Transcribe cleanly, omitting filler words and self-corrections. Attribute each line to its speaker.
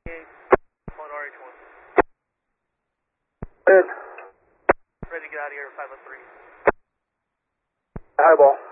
Speaker 1: On RH1.
Speaker 2: Good.
Speaker 1: Ready to get out of here, 503.
Speaker 2: Highball.